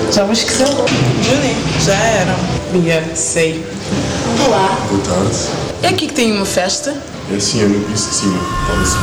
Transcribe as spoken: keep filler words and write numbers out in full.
Já me esqueceu? Juni, já era. Yeah, sei. Olá. Boa tarde. É aqui que tem uma festa? É assim, é no piso de cima. Está a subir.